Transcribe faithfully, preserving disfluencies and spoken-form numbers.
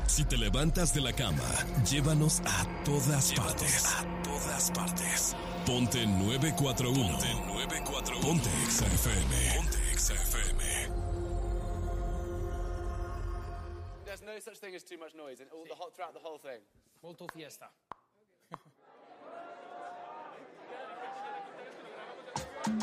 Si te levantas de la cama, llévanos a todas llévanos partes. A todas partes. Ponte nueve cuatro uno. Ponte nueve cuatro uno. Ponte Exa F M. Ponte Exa F M. There's no such thing as too much noise and all the whole, throughout the whole thing. Molto fiesta.